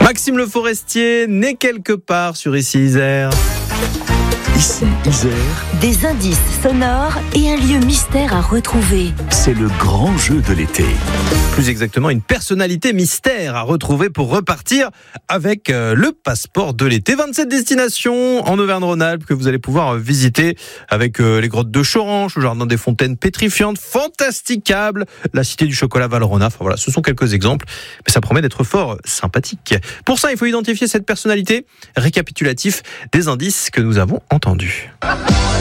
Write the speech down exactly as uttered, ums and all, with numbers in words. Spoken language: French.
Maxime Le Forestier, né quelque part sur Issy-Isère. Ici, Isère, Des indices sonores et un lieu mystère à retrouver. c'est le grand jeu de l'été. Plus exactement, une personnalité mystère à retrouver pour repartir avec euh, le passeport de l'été. vingt-sept destinations en Auvergne-Rhône-Alpes que vous allez pouvoir euh, visiter avec euh, les grottes de Choranche, le jardin des fontaines pétrifiantes, Fantasticable, la cité du chocolat Valrhona. Enfin voilà, ce sont quelques exemples, mais ça promet d'être fort euh, sympathique. Pour ça, il faut identifier cette personnalité. Récapitulatif des indices que nous avons entendus.